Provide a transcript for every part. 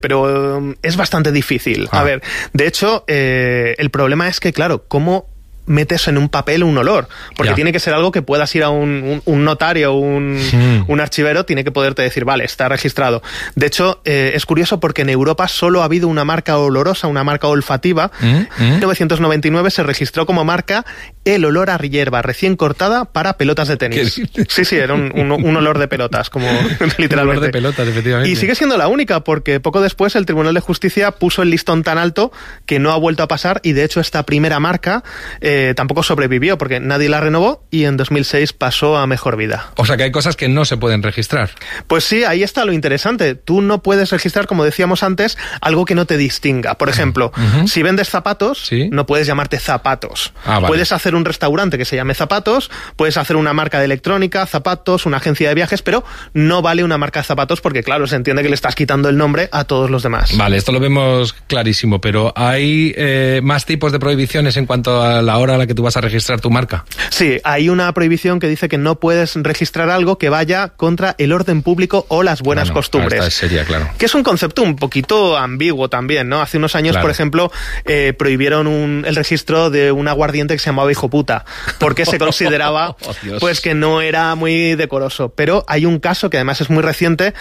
pero es bastante difícil. A ver, de hecho, el problema es que, claro, ¿cómo metes en un papel un olor? Porque tiene que ser algo que puedas ir a un notario, un archivero, tiene que poderte decir, vale, está registrado. De hecho, es curioso porque en Europa solo ha habido una marca olorosa, una marca olfativa. En 1999 se registró como marca el olor a hierba recién cortada para pelotas de tenis. Sí, era un olor de pelotas, como literalmente. Un olor de pelotas, efectivamente. Y sigue siendo la única, porque poco después el Tribunal de Justicia puso el listón tan alto que no ha vuelto a pasar, y de hecho esta primera marca tampoco sobrevivió porque nadie la renovó y en 2006 pasó a mejor vida. O sea que hay cosas que no se pueden registrar. Pues sí, ahí está lo interesante. Tú no puedes registrar, como decíamos antes, algo que no te distinga. Por ejemplo, si vendes zapatos, no puedes llamarte Zapatos. Vale. Puedes hacer un restaurante que se llame Zapatos, puedes hacer una marca de electrónica, Zapatos, una agencia de viajes, pero no vale una marca de zapatos porque, claro, se entiende que le estás quitando el nombre a todos los demás. Vale, esto lo vemos clarísimo, pero ¿hay más tipos de prohibiciones en cuanto a la hora a la que tú vas a registrar tu marca? Sí, hay una prohibición que dice que no puedes registrar algo que vaya contra el orden público o las buenas costumbres. Esta sería, claro. Que es un concepto un poquito ambiguo también, ¿no? Hace unos años, por ejemplo, prohibieron el registro de un aguardiente que se llamaba Hijo Puta, porque se consideraba pues que no era muy decoroso. Pero hay un caso que además es muy reciente,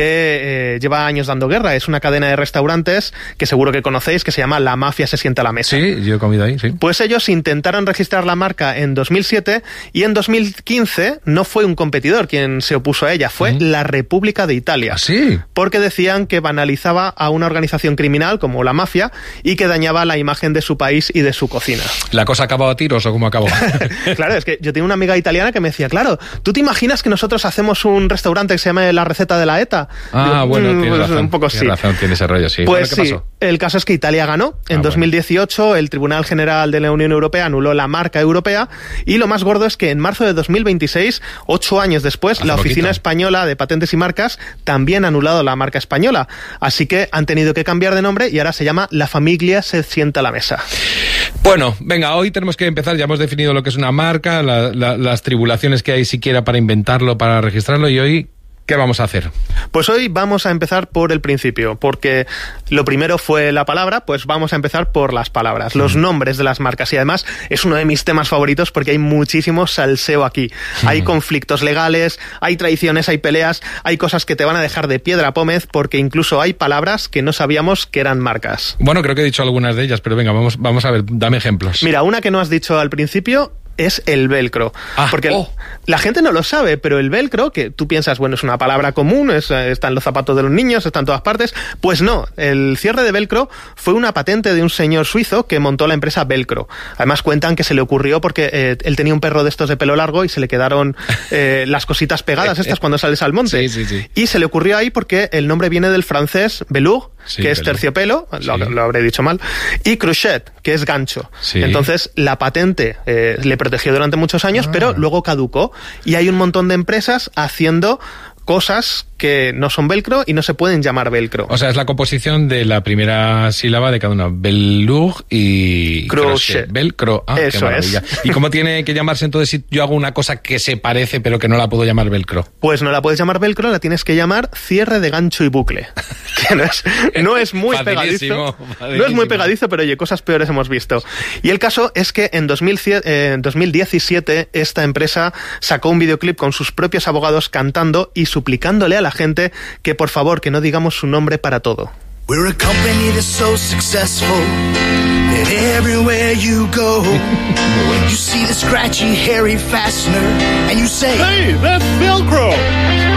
que lleva años dando guerra. Es una cadena de restaurantes que seguro que conocéis, que se llama La Mafia se sienta a la mesa. Sí, yo he comido ahí, sí. Pues ellos intentaron registrar la marca en 2007 y en 2015 no fue un competidor quien se opuso a ella, fue la República de Italia. ¿Ah, sí? Porque decían que banalizaba a una organización criminal como la mafia y que dañaba la imagen de su país y de su cocina. ¿La cosa acabó a tiros o cómo acabó? Claro, es que yo tenía una amiga italiana que me decía, claro, ¿tú te imaginas que nosotros hacemos un restaurante que se llame La Receta de la ETA? Bueno, tienes pues razón. Un poco tienes razón, tiene ese rollo, sí. Pues bueno, ¿qué pasó? El caso es que Italia ganó. En 2018 el Tribunal General de la Unión Europea anuló la marca europea y lo más gordo es que en marzo de 2026, 8 años después, la Oficina Española de Patentes y Marcas también ha anulado la marca española. Así que han tenido que cambiar de nombre y ahora se llama La Familia se sienta a la mesa. Bueno, venga, hoy tenemos que empezar. Ya hemos definido lo que es una marca, las tribulaciones que hay siquiera para inventarlo, para registrarlo, y hoy ¿qué vamos a hacer? Pues hoy vamos a empezar por el principio, porque lo primero fue la palabra, pues vamos a empezar por las palabras, los nombres de las marcas, y además es uno de mis temas favoritos porque hay muchísimo salseo aquí. Hay conflictos legales, hay traiciones, hay peleas, hay cosas que te van a dejar de piedra pómez, porque incluso hay palabras que no sabíamos que eran marcas. Bueno, creo que he dicho algunas de ellas, pero venga, vamos a ver, dame ejemplos. Mira, una que no has dicho al principio es el velcro. Porque la gente no lo sabe, pero el velcro, que tú piensas, bueno, es una palabra común, está en los zapatos de los niños, está en todas partes, pues no, el cierre de velcro fue una patente de un señor suizo que montó la empresa Velcro. Además cuentan que se le ocurrió porque él tenía un perro de estos de pelo largo y se le quedaron las cositas pegadas estas cuando sales al monte. Sí. Y se le ocurrió ahí porque el nombre viene del francés velours, que es terciopelo, lo habré dicho mal, y crochet, que es gancho. Entonces la patente le protegió durante muchos años, pero luego caducó y hay un montón de empresas haciendo cosas que no son velcro y no se pueden llamar velcro. O sea, es la composición de la primera sílaba de cada una. Velours y crochet. Velcro. Eso qué maravilla. es. ¿Y cómo tiene que llamarse entonces si yo hago una cosa que se parece pero que no la puedo llamar velcro? Pues no la puedes llamar velcro, la tienes que llamar cierre de gancho y bucle. Que no es muy pegadizo. No es muy pegadizo, pero oye, cosas peores hemos visto. Y el caso es que en 2017 esta empresa sacó un videoclip con sus propios abogados cantando y suplicándole a la gente que por favor que no digamos su nombre para todo. We're a company that's so successful that everywhere you go you see the scratchy hairy fastener and you say, hey, that's Velcro.